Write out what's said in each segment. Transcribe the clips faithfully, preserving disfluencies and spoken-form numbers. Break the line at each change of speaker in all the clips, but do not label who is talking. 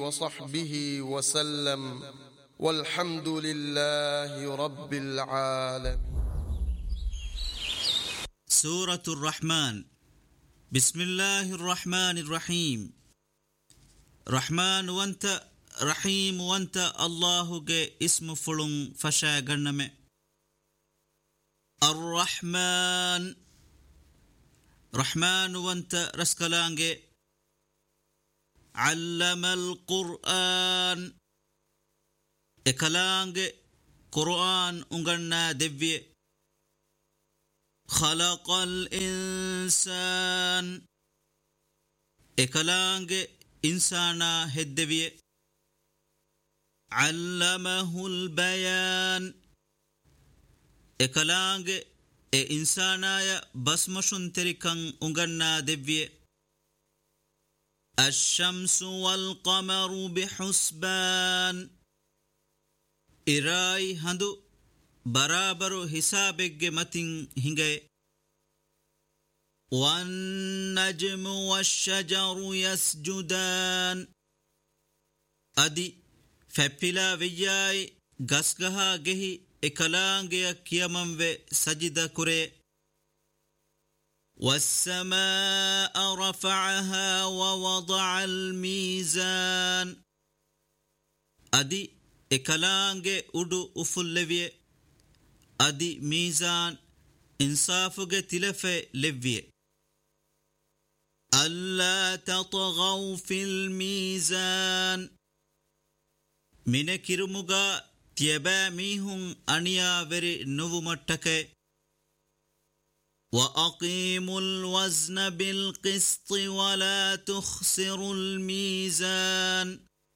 وصحبه وسلم والحمد لله رب العالمين.
سورة الرحمن. بسم الله الرحمن الرحيم. رحمن وانت رحيم وانت الله جي اسم فلون فشا غنم. الرحمن رحمن وانت رسكلانجي. علم القرآن اكلانجي قرآن انغنا دبي. خلق الإنسان اكلانجي إنسانا هدبي. علمه البيان اكلانجي إنسانا بسمشن تركن انغنا دبي. الشمس والقمر بحسبان إراي هندو برابر حسابك متن هنگي. والنجم والشجر يسجدان أدي فبلا وياي غسغها گهي اكلانگيا كيامن و سجد كري. والسماء رفعها ووضع الميزان أدي اكلانگي ادو افلوية. أدي ميزان انصافك تلفة لفية. ألا تطغوا في الميزان من كرمغا تيبا ميهم أنيا وري نوو متك. وأقيموا الوزن بالقسط ولا تخسروا الميزان.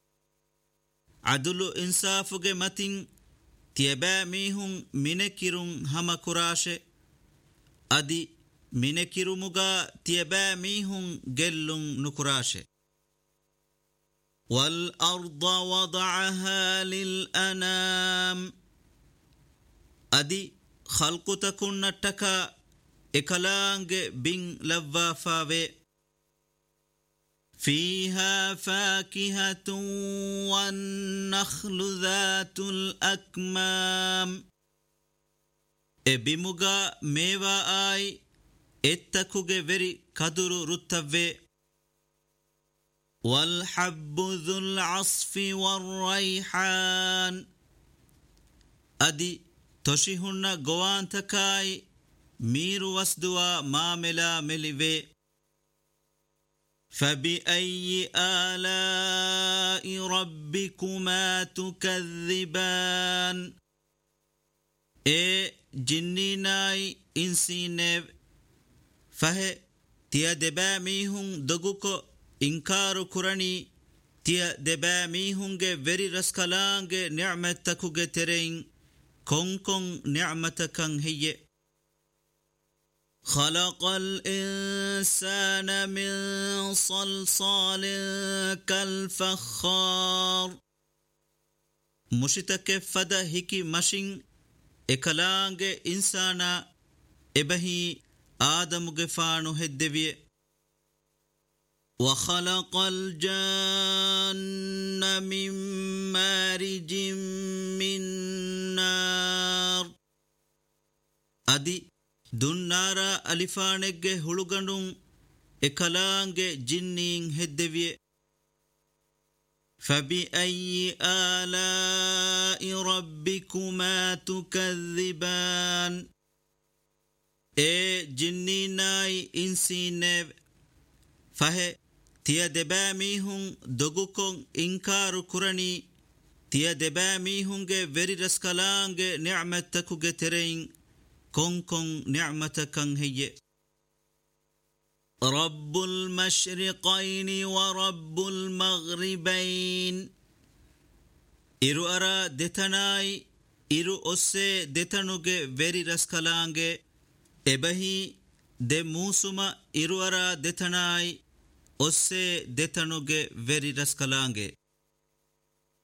عدل انصافك متن تيبا ميهم منكرون هما كراشه. أدي منكرمغا تيبا ميهم جلون نكراشه. والأرض وضعها للأنام أدي خلق تكون نتكا اكلانگ بين لوافاوه. فيها فاكهة والنخل ذات الأكمام ابمغا ميوا آي اتكوغ وري كدر رتوه. والحب ذو العصف والريحان أدي تشيهن غوان تكاي ميرو وسدوا ماملا ملوه. فبأي آلاء ربكما تكذبان اي جنيناي انسينيو فه تيا دبا ميهون دغوكو انكارو كراني تيا دبا ميهون گه وري رسكلان گه نعمتكو گه ترين كون كون نعمتكن هي. خلق الإنسان من صلصال كالفخار مشتك فدا هكي مشين اكلانگ انسانا ابهي آدم غفانو هدوية. وخلق الجان من مارج من نار أدي دنارا ألفانك هلوغنون اكلانگ جنين هدوية. فبأي آلاء ربكما تكذبان اي جنيناي انسينيو فه تيا دبا ميهون دغوكون انكار كراني تيا دبا ميهون گه وري رسكلان گه نعمتكو گه ترين كون كون نعمتكن هي. رب المشرقين ورب المغربين إرو أرى دتناي إرو أسي دتنوغ وري رسكلانغ إبهي دي موسما إرو أرى دتناي أسي دتنوغ وري رسكلانغ.